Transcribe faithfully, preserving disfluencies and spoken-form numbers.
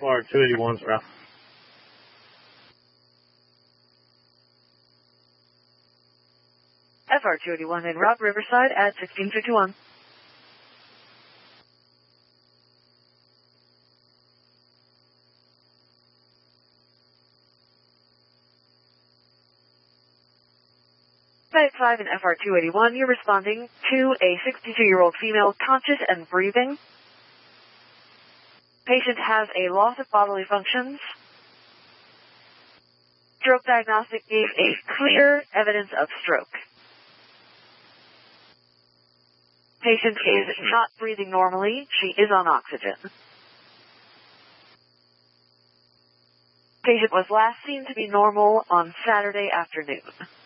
R two eighty-one's route. F R two eighty-one en route Riverside at sixteen fifty-one. five in F R two eighty-one, you're responding to a sixty-two-year-old female conscious and breathing. Patient has a loss of bodily functions. Stroke diagnostic gave a clear evidence of stroke. Patient is not breathing normally. She is on oxygen. Patient was last seen to be normal on Saturday afternoon.